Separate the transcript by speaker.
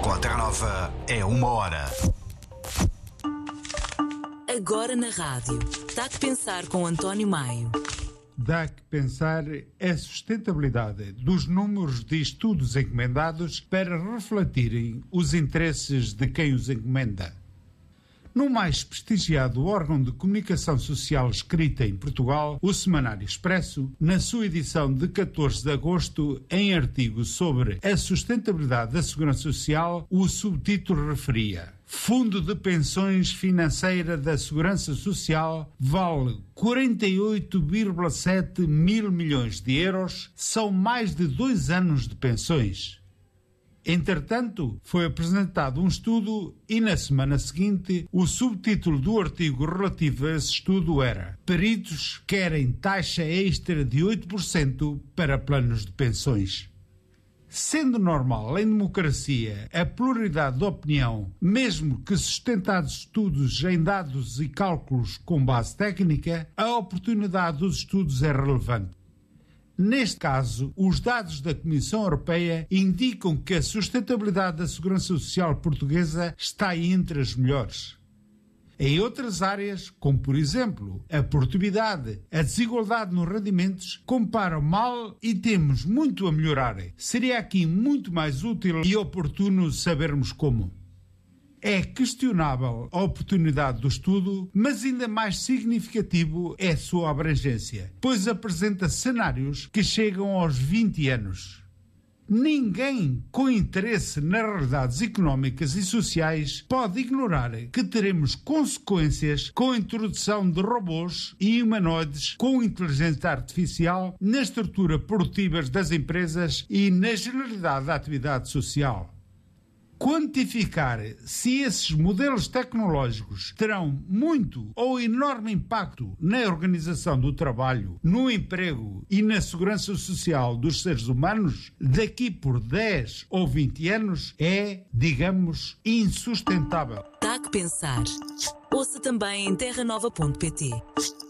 Speaker 1: Com a Terra Nova é 1 hora.
Speaker 2: Agora na rádio, dá que pensar com António Maio.
Speaker 3: Dá que pensar a sustentabilidade dos números de estudos encomendados para refletirem os interesses de quem os encomenda. No mais prestigiado órgão de comunicação social escrita em Portugal, o Semanário Expresso, na sua edição de 14 de agosto, em artigo sobre a sustentabilidade da Segurança Social, o subtítulo referia: Fundo de Pensões Financeira da Segurança Social vale 48,7 mil milhões de euros, são mais de 2 anos de pensões. Entretanto, foi apresentado um estudo e, na semana seguinte, o subtítulo do artigo relativo a esse estudo era: Peritos querem taxa extra de 8% para planos de pensões. Sendo normal em democracia a pluralidade de opinião, mesmo que sustentados estudos em dados e cálculos com base técnica, a oportunidade dos estudos é relevante. Neste caso, os dados da Comissão Europeia indicam que a sustentabilidade da Segurança Social portuguesa está entre as melhores. Em outras áreas, como por exemplo a produtividade, a desigualdade nos rendimentos, comparam mal e temos muito a melhorar. Seria aqui muito mais útil e oportuno sabermos como. É questionável a oportunidade do estudo, mas ainda mais significativo é a sua abrangência, pois apresenta cenários que chegam aos 20 anos. Ninguém com interesse nas realidades económicas e sociais pode ignorar que teremos consequências com a introdução de robôs e humanoides com inteligência artificial na estrutura produtiva das empresas e na generalidade da atividade social. Quantificar se esses modelos tecnológicos terão muito ou enorme impacto na organização do trabalho, no emprego e na segurança social dos seres humanos daqui por 10 ou 20 anos é, digamos, insustentável.
Speaker 2: Dá que pensar. Ouça também em terranova.pt.